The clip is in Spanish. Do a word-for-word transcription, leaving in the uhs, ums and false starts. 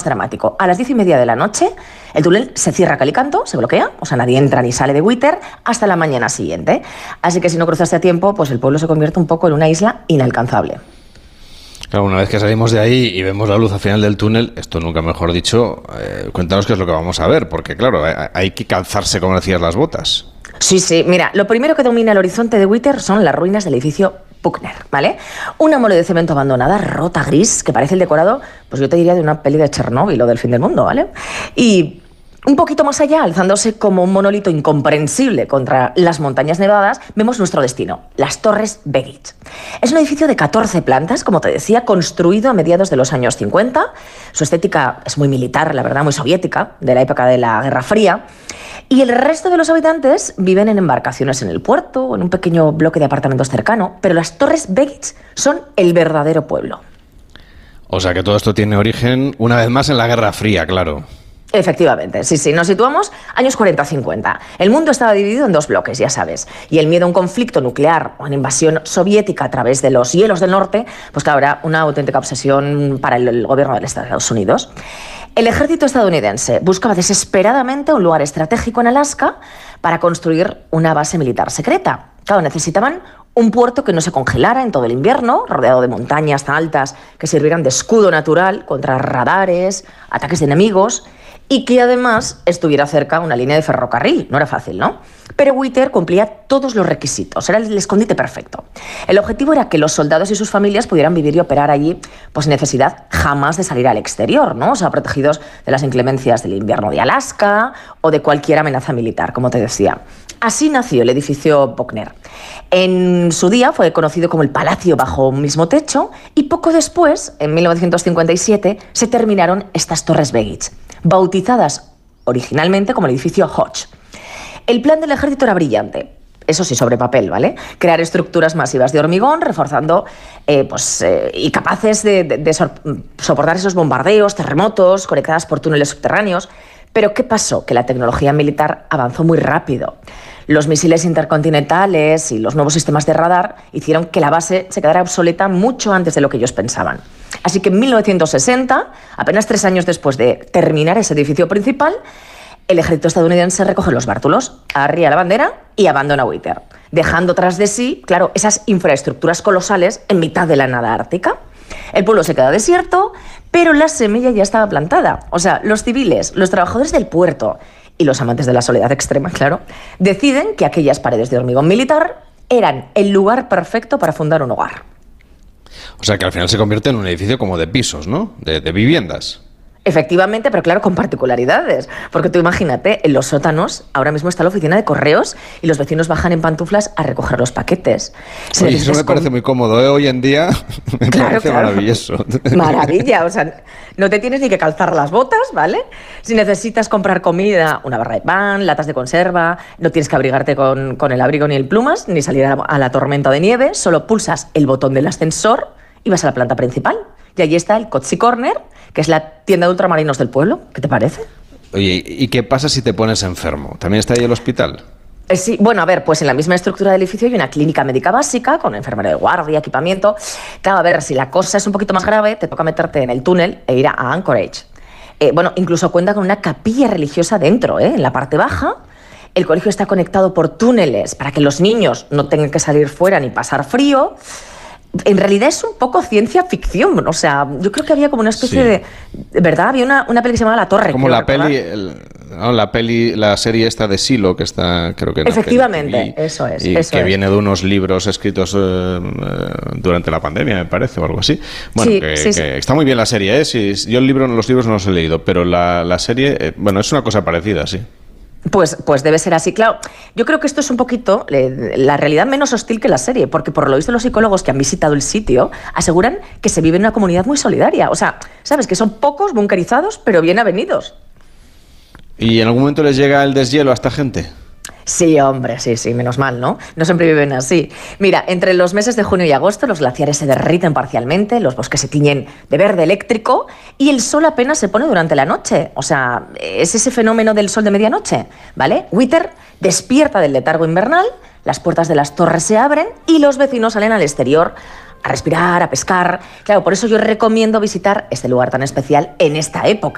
dramático. A las diez y media de la noche, el túnel se cierra a cal y canto, se bloquea, o sea, nadie entra ni sale de Whittier hasta la mañana siguiente. Así que si no cruzaste a tiempo, pues el pueblo se convierte un poco en una isla inalcanzable. Claro, una vez que salimos de ahí y vemos la luz al final del túnel, esto nunca mejor dicho, eh, cuéntanos qué es lo que vamos a ver, porque claro, hay que calzarse, como decías, las botas. Sí, sí, mira, lo primero que domina el horizonte de Whittier son las ruinas del edificio Buckner, ¿vale? Una mole de cemento abandonada, rota, gris, que parece el decorado, pues yo te diría de una peli de Chernóbil o del fin del mundo, ¿vale? Y un poquito más allá, alzándose como un monolito incomprensible contra las montañas nevadas, vemos nuestro destino, las Torres Begich. Es un edificio de catorce plantas, como te decía, construido a mediados de los años cincuenta. Su estética es muy militar, la verdad, muy soviética, de la época de la Guerra Fría. Y el resto de los habitantes viven en embarcaciones en el puerto o en un pequeño bloque de apartamentos cercano, pero las Torres Begich son el verdadero pueblo. O sea que todo esto tiene origen, una vez más, en la Guerra Fría, claro. Efectivamente, sí, sí. Nos situamos años cuarenta a cincuenta. El mundo estaba dividido en dos bloques, ya sabes. Y el miedo a un conflicto nuclear o a una invasión soviética a través de los hielos del norte, pues claro, era una auténtica obsesión para el, el gobierno de los Estados Unidos. El ejército estadounidense buscaba desesperadamente un lugar estratégico en Alaska para construir una base militar secreta. Claro, necesitaban un puerto que no se congelara en todo el invierno, rodeado de montañas tan altas que sirvieran de escudo natural contra radares, ataques de enemigos, y que además estuviera cerca una línea de ferrocarril. No era fácil, ¿no? Pero Whittier cumplía todos los requisitos, era el escondite perfecto. El objetivo era que los soldados y sus familias pudieran vivir y operar allí, pues sin necesidad jamás de salir al exterior, ¿no? O sea, protegidos de las inclemencias del invierno de Alaska o de cualquier amenaza militar, como te decía. Así nació el edificio Buckner. En su día fue conocido como el Palacio bajo un mismo techo y poco después, en mil novecientos cincuenta y siete, se terminaron estas Torres Begich, bautizadas originalmente como el edificio Hodge. El plan del ejército era brillante, eso sí, sobre papel, ¿vale? Crear estructuras masivas de hormigón, reforzando eh, pues, eh, y capaces de, de, de so- soportar esos bombardeos, terremotos, conectadas por túneles subterráneos. Pero ¿qué pasó? Que la tecnología militar avanzó muy rápido. Los misiles intercontinentales y los nuevos sistemas de radar hicieron que la base se quedara obsoleta mucho antes de lo que ellos pensaban. Así que en mil novecientos sesenta, apenas tres años después de terminar ese edificio principal, el ejército estadounidense recoge los bártulos, arría la bandera y abandona Whittier, dejando tras de sí, claro, esas infraestructuras colosales en mitad de la nada ártica. El pueblo se queda desierto, pero la semilla ya estaba plantada. O sea, los civiles, los trabajadores del puerto y los amantes de la soledad extrema, claro, deciden que aquellas paredes de hormigón militar eran el lugar perfecto para fundar un hogar. O sea que al final se convierte en un edificio como de pisos, ¿no? De, de viviendas. Efectivamente, pero claro, con particularidades. Porque tú imagínate, en los sótanos ahora mismo está la oficina de correos y los vecinos bajan en pantuflas a recoger los paquetes. Si Oye, eso me parece con... muy cómodo, ¿eh? Hoy en día me claro, parece claro. maravilloso. Maravilla, o sea, no te tienes ni que calzar las botas, ¿vale? Si necesitas comprar comida, una barra de pan, latas de conserva, no tienes que abrigarte con, con el abrigo ni el plumas, ni salir a la, a la tormenta de nieve, solo pulsas el botón del ascensor y vas a la planta principal. Y allí está el Cozy Corner, que es la tienda de ultramarinos del pueblo. ¿Qué te parece? Oye, ¿y qué pasa si te pones enfermo? ¿También está ahí el hospital? Eh, sí, bueno, a ver, pues en la misma estructura del edificio hay una clínica médica básica con enfermero de guardia, equipamiento. Claro, a ver, si la cosa es un poquito más grave, te toca meterte en el túnel e ir a Anchorage. Eh, bueno, incluso cuenta con una capilla religiosa dentro, ¿eh? En la parte baja. El colegio está conectado por túneles para que los niños no tengan que salir fuera ni pasar frío. En realidad es un poco ciencia ficción, o sea, yo creo que había como una especie sí. de, de... ¿Verdad? Había una, una peli que se llamaba La Torre. Como la peli, el, no, la peli, la serie esta de Silo, que está, creo que... En Efectivamente, y, eso es. Y eso que es. viene de unos libros escritos eh, durante la pandemia, me parece, o algo así. Bueno, sí, que, sí, que sí. está muy bien la serie, ¿eh? Sí, yo el libro, los libros no los he leído, pero la, la serie, eh, bueno, es una cosa parecida, sí. Pues, pues debe ser así, claro. Yo creo que esto es un poquito eh, la realidad menos hostil que la serie, porque por lo visto los psicólogos que han visitado el sitio aseguran que se vive en una comunidad muy solidaria. O sea, sabes que son pocos bunkerizados, pero bien avenidos. ¿Y en algún momento les llega el deshielo a esta gente? Sí, hombre, sí, sí, menos mal, ¿no? No siempre viven así. Mira, entre los meses de junio y agosto los glaciares se derriten parcialmente, los bosques se tiñen de verde eléctrico y el sol apenas se pone durante la noche. O sea, es ese fenómeno del sol de medianoche, ¿vale? Whittier despierta del letargo invernal, las puertas de las torres se abren y los vecinos salen al exterior a respirar, a pescar. Claro, por eso yo recomiendo visitar este lugar tan especial en esta época.